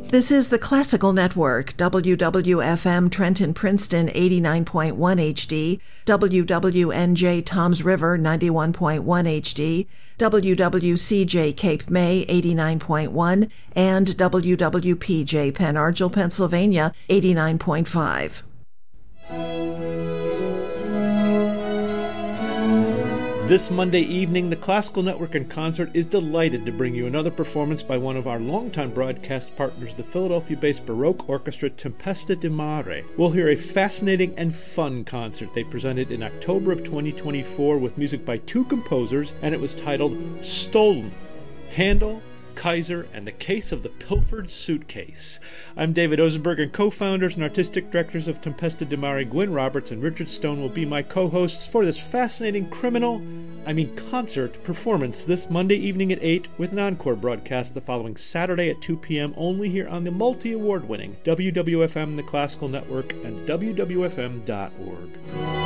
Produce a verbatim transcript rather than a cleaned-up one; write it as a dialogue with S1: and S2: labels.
S1: This is the Classical Network, W W F M Trenton Princeton eighty-nine point one H D, W W N J Toms River ninety-one point one H D, W W C J Cape May eighty-nine point one, and W W P J Penn Argyl, Pennsylvania eighty-nine point five.
S2: This Monday evening, the Classical Network in Concert is delighted to bring you another performance by one of our longtime broadcast partners, the Philadelphia-based Baroque orchestra Tempesta di Mare. We'll hear a fascinating and fun concert they presented in October of twenty twenty-four with music by two composers, and it was titled Stolen, Handel, Kaiser, and the Case of the Pilfered Suitcase. I'm David Ozenberg, and co-founders and artistic directors of Tempesta di Mare, Gwyn Roberts and Richard Stone, will be my co-hosts for this fascinating criminal, I mean concert performance this Monday evening at eight, with an encore broadcast the following Saturday at two p.m. only here on the multi-award winning W W F M, the Classical Network, and W W F M dot org.